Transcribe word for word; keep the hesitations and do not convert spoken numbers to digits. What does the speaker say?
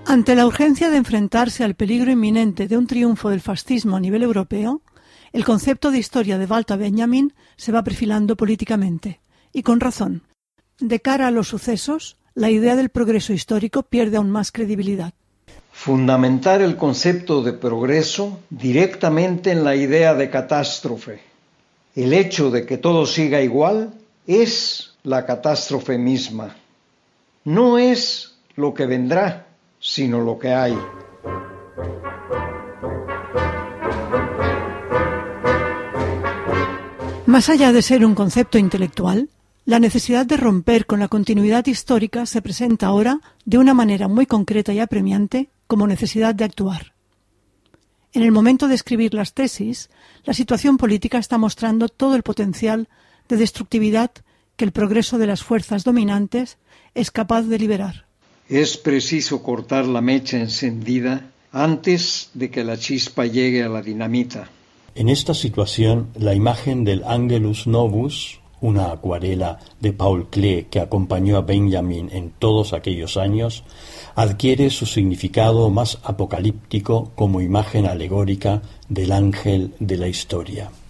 Ante la urgencia de enfrentarse al peligro inminente de un triunfo del fascismo a nivel europeo, el concepto de historia de Walter Benjamin se va perfilando políticamente, y con razón. De cara a los sucesos, la idea del progreso histórico pierde aún más credibilidad. Fundamentar el concepto de progreso directamente en la idea de catástrofe. El hecho de que todo siga igual es la catástrofe misma. No es lo que vendrá, sino lo que hay. Más allá de ser un concepto intelectual, la necesidad de romper con la continuidad histórica se presenta ahora de una manera muy concreta y apremiante como necesidad de actuar. En el momento de escribir las tesis, la situación política está mostrando todo el potencial de destructividad que el progreso de las fuerzas dominantes es capaz de liberar. Es preciso cortar la mecha encendida antes de que la chispa llegue a la dinamita. En esta situación, la imagen del Angelus Novus, una acuarela de Paul Klee que acompañó a Benjamin en todos aquellos años, adquiere su significado más apocalíptico como imagen alegórica del ángel de la historia.